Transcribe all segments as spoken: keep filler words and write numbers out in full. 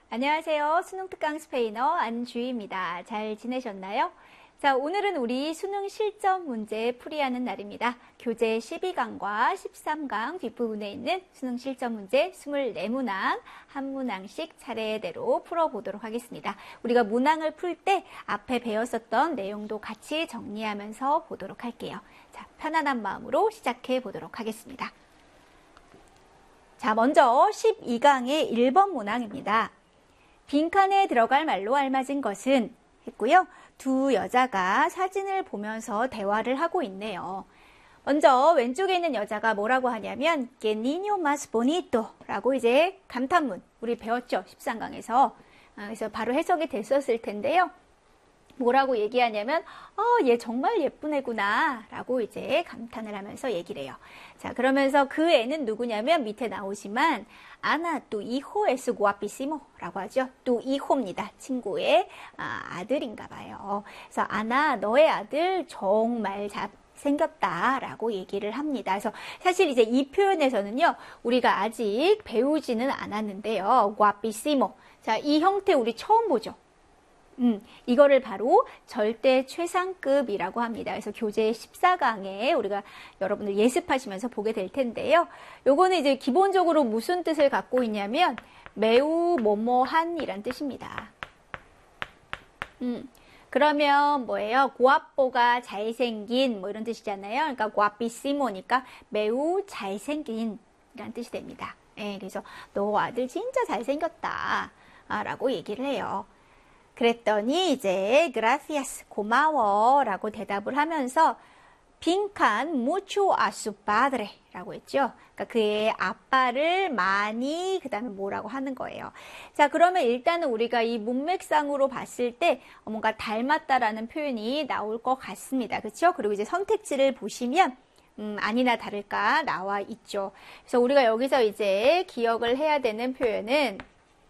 안녕하세요. 수능 특강 스페인어 안주희입니다. 잘 지내셨나요? 자, 오늘은 우리 수능 실전 문제 풀이하는 날입니다. 교재 십이 강과 십삼 강 뒷부분에 있는 수능 실전 문제 이십사 문항, 한 문항씩 차례대로 풀어보도록 하겠습니다. 우리가 문항을 풀 때 앞에 배웠었던 내용도 같이 정리하면서 보도록 할게요. 자, 편안한 마음으로 시작해 보도록 하겠습니다. 자, 먼저 십이 강의 일 번 문항입니다. 빈칸에 들어갈 말로 알맞은 것은 했고요. 두 여자가 사진을 보면서 대화를 하고 있네요. 먼저 왼쪽에 있는 여자가 뭐라고 하냐면 Que niño más bonito 라고 이제 감탄문 우리 배웠죠. 십삼 강에서. 그래서 바로 해석이 됐었을 텐데요. 뭐라고 얘기하냐면 어, 얘 정말 예쁜 애구나 라고 이제 감탄을 하면서 얘기를 해요. 자, 그러면서 그 애는 누구냐면 밑에 나오지만 아나 tu hijo es guapísimo 라고 하죠. tu hijo입니다. 친구의 아, 아들인가 봐요. 그래서 아나 너의 아들 정말 잘 생겼다 라고 얘기를 합니다. 그래서 사실 이제 이 표현에서는요 우리가 아직 배우지는 않았는데요. guapísimo. 자, 이 형태 우리 처음 보죠. 음, 이거를 바로 절대 최상급이라고 합니다. 그래서 교재 십사 강에 우리가 여러분들 예습하시면서 보게 될 텐데요. 요거는 이제 기본적으로 무슨 뜻을 갖고 있냐면 매우 뭐뭐한 이란 뜻입니다. 음, 그러면 뭐예요? guapo가 잘생긴 뭐 이런 뜻이잖아요. 그러니까 guapísimo니까 매우 잘생긴 이란 뜻이 됩니다. 예, 그래서 너 아들 진짜 잘생겼다 라고 얘기를 해요. 그랬더니 이제 gracias, 고마워 라고 대답을 하면서 빈칸 mucho a su padre 라고 했죠. 그러니까 그의 아빠를 많이 그 다음에 뭐라고 하는 거예요. 자, 그러면 일단은 우리가 이 문맥상으로 봤을 때 뭔가 닮았다라는 표현이 나올 것 같습니다. 그렇죠? 그리고 이제 선택지를 보시면 음, 아니나 다를까 나와 있죠. 그래서 우리가 여기서 이제 기억을 해야 되는 표현은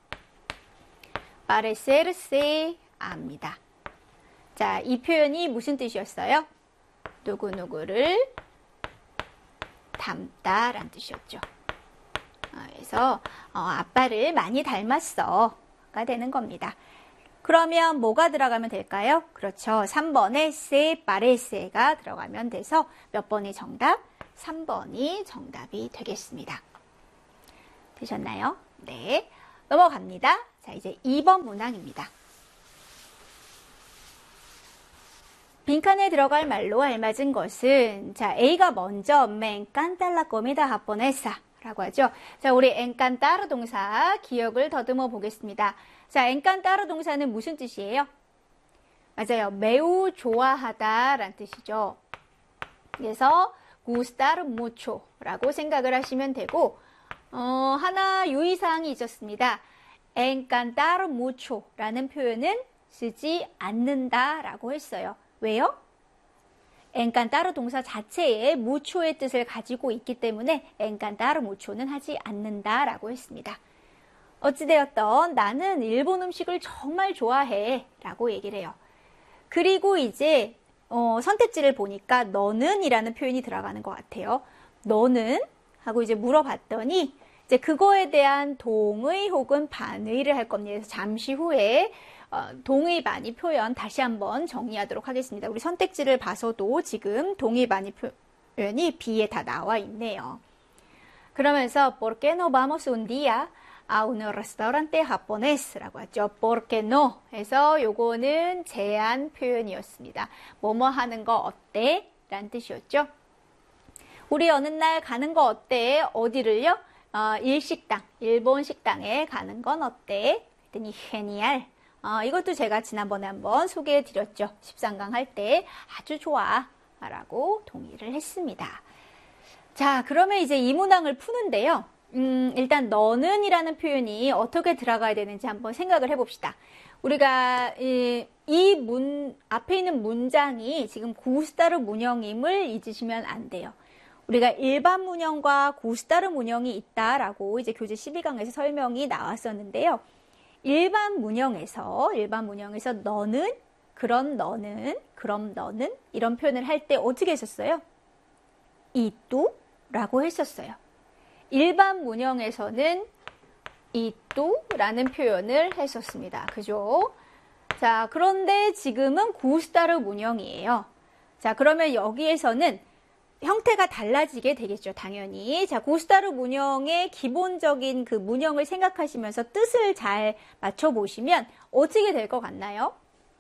parecerse a입니다. 자, 이 표현이 무슨 뜻이었어요? 누구누구를 닮다라는 뜻이었죠. 그래서 어, 아빠를 많이 닮았어가 되는 겁니다. 그러면 뭐가 들어가면 될까요? 그렇죠. 삼 번에 se parece가 들어가면 돼서 몇 번이 정답? 삼 번이 정답이 되겠습니다. 되셨나요? 네. 넘어갑니다. 자, 이제 이 번 문항입니다. 빈칸에 들어갈 말로 알맞은 것은 자, A가 먼저 me encanta la comida japonesa 라고 하죠. 자, 우리 encantar 동사 기억을 더듬어 보겠습니다. 자, encantar 동사는 무슨 뜻이에요? 맞아요. 매우 좋아하다 라는 뜻이죠. 그래서 gustar mucho 라고 생각을 하시면 되고 어, 하나 유의사항이 있었습니다. encantar mucho 라는 표현은 쓰지 않는다 라고 했어요. 왜요? encantar 동사 자체에 mucho의 뜻을 가지고 있기 때문에 encantar mucho는 하지 않는다 라고 했습니다. 어찌되었던 나는 일본 음식을 정말 좋아해 라고 얘기를 해요. 그리고 이제 어, 선택지를 보니까 너는 이라는 표현이 들어가는 것 같아요. 너는 하고 이제 물어봤더니 이제 그거에 대한 동의 혹은 반의를 할 겁니다. 그래서 잠시 후에 어, 동의 반의 표현 다시 한번 정리하도록 하겠습니다. 우리 선택지를 봐서도 지금 동의 반의 표현이 B에 다 나와 있네요. 그러면서 ¿Por qué no vamos un día a un restaurante japonés? 라고 하죠. ¿Por qué no? 해서 요거는 제안 표현이었습니다. 뭐뭐 하는 거 어때? 라는 뜻이었죠. 우리 어느 날 가는 거 어때? 어디를요? 어, 일식당, 일본 식당에 가는 건 어때? 그랬더니 genial. 어, 이것도 제가 지난번에 한번 소개해 드렸죠. 십삼 강 할 때 아주 좋아 라고 동의를 했습니다. 자, 그러면 이제 이 문항을 푸는데요. 음, 일단 너는 이라는 표현이 어떻게 들어가야 되는지 한번 생각을 해봅시다. 우리가 이, 이 문, 앞에 있는 문장이 지금 구스타르 문형임을 잊으시면 안 돼요. 우리가 일반 문형과 구스타르 문형이 있다라고 이제 교재 십이 강에서 설명이 나왔었는데요. 일반 문형에서 일반 문형에서 너는, 그런 너는, 그럼 너는 이런 표현을 할 때 어떻게 했었어요? 이뚜라고 했었어요. 일반 문형에서는 이뚜라는 표현을 했었습니다. 그죠? 자, 그런데 지금은 구스타르 문형이에요. 자, 그러면 여기에서는 형태가 달라지게 되겠죠, 당연히. 자, 구스타르 문형의 기본적인 그 문형을 생각하시면서 뜻을 잘 맞춰보시면 어떻게 될 것 같나요?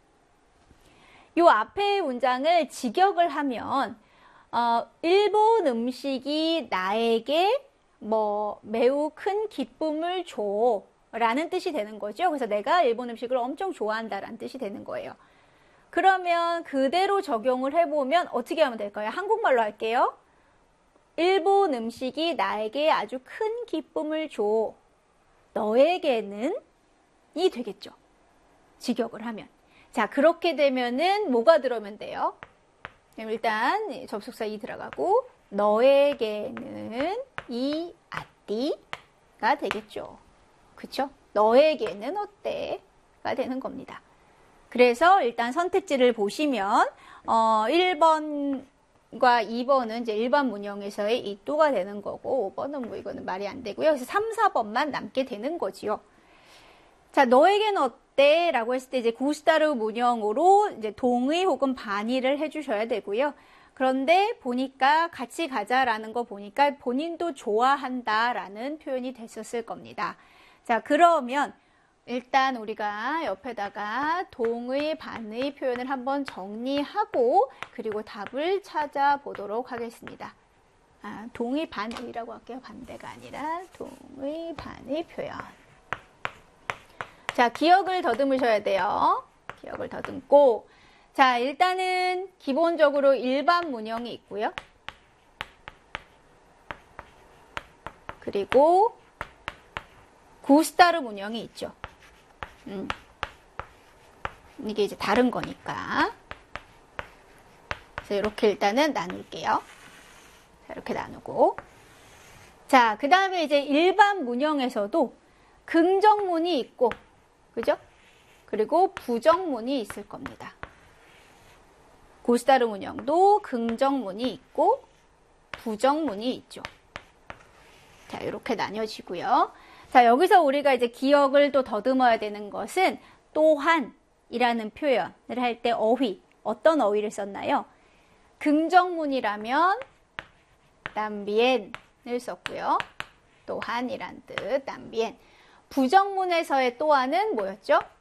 요 앞에 문장을 직역을 하면, 어, 일본 음식이 나에게 뭐 매우 큰 기쁨을 줘 라는 뜻이 되는 거죠. 그래서 내가 일본 음식을 엄청 좋아한다 라는 뜻이 되는 거예요. 그러면 그대로 적용을 해보면 어떻게 하면 될까요? 한국말로 할게요. 일본 음식이 나에게 아주 큰 기쁨을 줘. 너에게는 이 되겠죠. 직역을 하면. 자, 그렇게 되면은 뭐가 들어오면 돼요? 일단 접속사 이 들어가고 너에게는 이 아띠가 되겠죠. 그쵸? 너에게는 어때? 가 되는 겁니다. 그래서 일단 선택지를 보시면 어, 일 번과 이 번은 이제 일반 문형에서의 이 또가 되는 거고 오 번은 뭐 이거는 말이 안 되고요. 그래서 삼, 사 번만 남게 되는 거지요. 자, 너에게는 어때? 라고 했을 때 이제 구스타르 문형으로 이제 동의 혹은 반의를 해주셔야 되고요. 그런데 보니까 같이 가자라는 거 보니까 본인도 좋아한다라는 표현이 됐었을 겁니다. 자, 그러면 일단 우리가 옆에다가 동의, 반의 표현을 한번 정리하고 그리고 답을 찾아보도록 하겠습니다. 아, 동의, 반의라고 할게요. 반대가 아니라 동의, 반의 표현. 자, 기억을 더듬으셔야 돼요. 기억을 더듬고 자, 일단은 기본적으로 일반 문형이 있고요. 그리고 구스타르 문형이 있죠. 음. 이게 이제 다른 거니까. 그래서 이렇게 일단은 나눌게요. 자, 이렇게 나누고. 자, 그 다음에 이제 일반 문형에서도 긍정문이 있고, 그죠? 그리고 부정문이 있을 겁니다. 구스타르 문형도 긍정문이 있고, 부정문이 있죠. 자, 이렇게 나뉘어지고요. 자, 여기서 우리가 이제 기억을 또 더듬어야 되는 것은 또한이라는 표현을 할 때 어휘, 어떤 어휘를 썼나요? 긍정문이라면 tambien을 썼고요. 또한이란 뜻, también. 부정문에서의 또한은 뭐였죠?